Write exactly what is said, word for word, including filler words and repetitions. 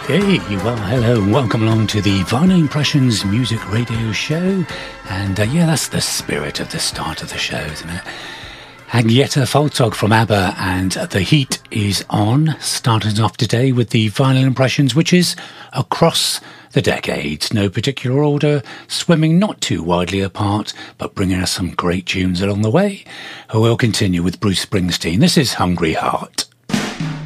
Hey, well, hello, and welcome along to the Vinyl Impressions Music Radio Show. And uh, yeah, that's the spirit of the start of the show, isn't it? Agnetha Faltog from ABBA and The Heat is on, starting off today with the Vinyl Impressions, which is across the decades. No particular order, swimming not too widely apart, but bringing us some great tunes along the way. We'll continue with Bruce Springsteen. This is Hungry Heart.